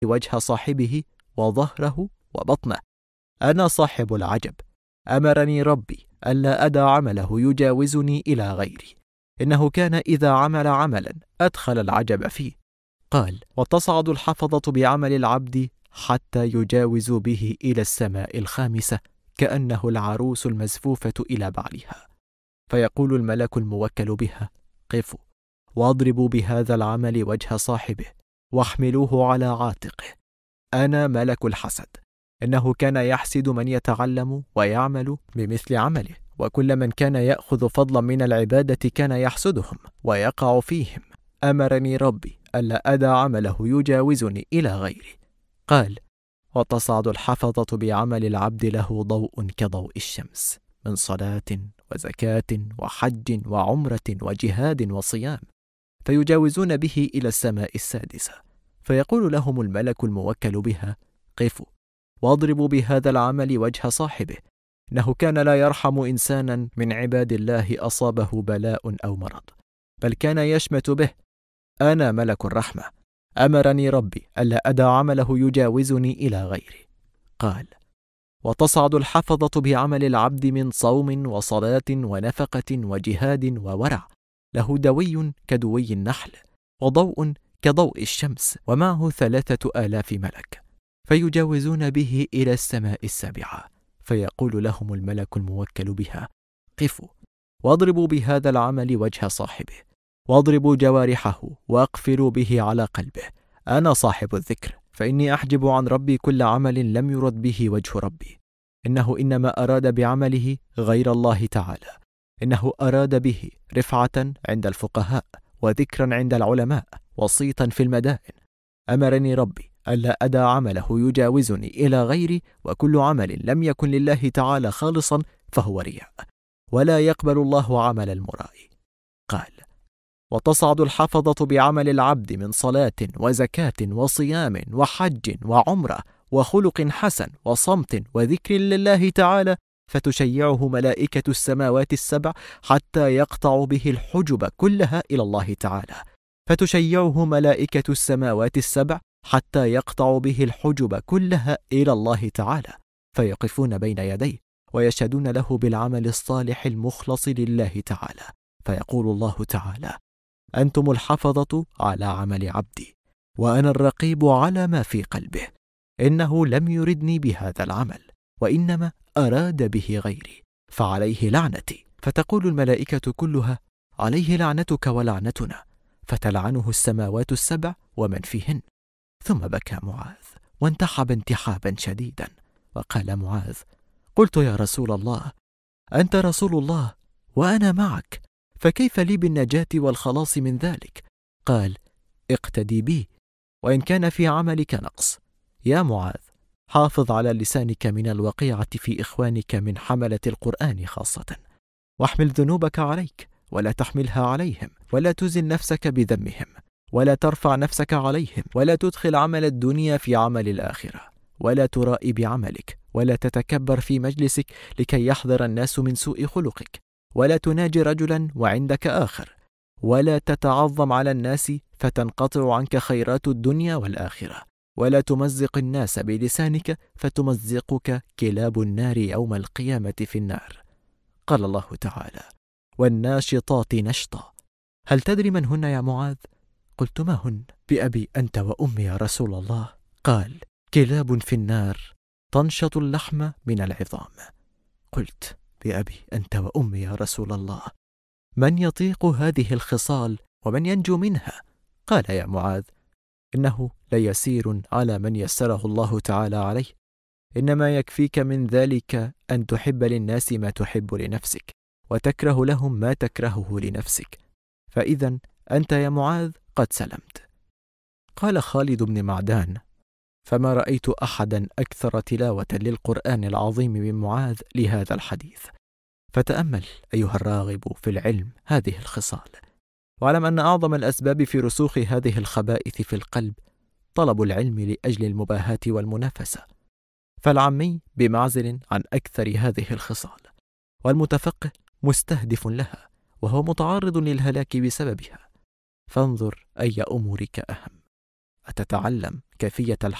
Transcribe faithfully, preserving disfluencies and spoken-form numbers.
وجه صاحبه وظهره وبطنه. أنا صاحب العجب، أمرني ربي ألا أدع عمله يجاوزني إلى غيري، إنه كان إذا عمل عملا أدخل العجب فيه. قال: وتصعد الحفظة بعمل العبد حتى يجاوز به إلى السماء الخامسة كأنه العروس المزفوفة إلى بعلها، فيقول الملك الموكل بها: قفوا واضربوا بهذا العمل وجه صاحبه واحملوه على عاتقه. أنا ملك الحسد، إنه كان يحسد من يتعلم ويعمل بمثل عمله، وكل من كان يأخذ فضلا من العبادة كان يحسدهم ويقع فيهم. أمرني ربي ألا أدع عمله يجاوزني إلى غيري. قال: وتصعد الحفظة بعمل العبد له ضوء كضوء الشمس من صلاة وزكاة وحج وعمرة وجهاد وصيام، فيجاوزون به إلى السماء السادسة، فيقول لهم الملك الموكل بها: قفوا واضربوا بهذا العمل وجه صاحبه، إنه كان لا يرحم إنسانا من عباد الله أصابه بلاء أو مرض، بل كان يشمت به. أنا ملك الرحمة، أمرني ربي ألا أدع عمله يجاوزني إلى غيري. قال: وتصعد الحفظة بعمل العبد من صوم وصلاة ونفقة وجهاد وورع، له دوي كدوي النحل وضوء كضوء الشمس، ومعه ثلاثة آلاف ملك، فيجاوزون به إلى السماء السابعة، فيقول لهم الملك الموكل بها: قفوا واضربوا بهذا العمل وجه صاحبه، واضربوا جوارحه واقفلوا به على قلبه. أنا صاحب الذكر، فإني أحجب عن ربي كل عمل لم يرد به وجه ربي، إنه إنما أراد بعمله غير الله تعالى، إنه أراد به رفعة عند الفقهاء وذكرا عند العلماء وصيتا في المدائن. أمرني ربي ألا أدع عمله يجاوزني إلى غيري، وكل عمل لم يكن لله تعالى خالصا فهو رياء، ولا يقبل الله عمل المرائي. قال: وتصعد الحفظة بعمل العبد من صلاة وزكاة وصيام وحج وعمرة وخلق حسن وصمت وذكر لله تعالى، فتشيعه ملائكة السماوات السبع حتى يقطع به الحجب كلها إلى الله تعالى، فتشيعه ملائكة السماوات السبع حتى يقطع به الحجب كلها إلى الله تعالى، فيقفون بين يديه ويشهدون له بالعمل الصالح المخلص لله تعالى، فيقول الله تعالى: أنتم الحفظة على عمل عبدي، وأنا الرقيب على ما في قلبه، إنه لم يردني بهذا العمل، وإنما أراد به غيري، فعليه لعنتي. فتقول الملائكة كلها: عليه لعنتك ولعنتنا، فتلعنه السماوات السبع ومن فيهن. ثم بكى معاذ وانتحب انتحابا شديدا، وقال معاذ: قلت يا رسول الله، أنت رسول الله وأنا معك، فكيف لي بالنجاة والخلاص من ذلك؟ قال: اقتدي بي وإن كان في عملك نقص. يا معاذ، حافظ على لسانك من الوقيعة في إخوانك من حملة القرآن خاصة، واحمل ذنوبك عليك ولا تحملها عليهم، ولا تزن نفسك بذمهم، ولا ترفع نفسك عليهم، ولا تدخل عمل الدنيا في عمل الآخرة، ولا ترائي بعملك، ولا تتكبر في مجلسك لكي يحذر الناس من سوء خلقك، ولا تناجي رجلا وعندك آخر، ولا تتعظم على الناس فتنقطع عنك خيرات الدنيا والآخرة، ولا تمزق الناس بلسانك فتمزقك كلاب النار يوم القيامة في النار. قال الله تعالى: والناشطات نشطا. هل تدري من هن يا معاذ؟ قلت: ما هن؟ بأبي أنت وأمي يا رسول الله. قال: كلاب في النار تنشط اللحم من العظام. قلت: بأبي أنت وأمي يا رسول الله، من يطيق هذه الخصال ومن ينجو منها؟ قال: يا معاذ، إنه ليسير على من يسره الله تعالى عليه، إنما يكفيك من ذلك أن تحب للناس ما تحب لنفسك، وتكره لهم ما تكرهه لنفسك، فإذا أنت يا معاذ قد سلمت. قال خالد بن معدان: فما رأيت أحدا أكثر تلاوة للقرآن العظيم من معاذ لهذا الحديث. فتأمل أيها الراغب في العلم هذه الخصال، واعلم أن أعظم الأسباب في رسوخ هذه الخبائث في القلب طلب العلم لأجل المباهاة والمنافسة، فالعمي بمعزل عن أكثر هذه الخصال، والمتفقه مستهدف لها وهو متعرض للهلاك بسببها. فانظر أي أمورك أهم. أتتعلم كيفية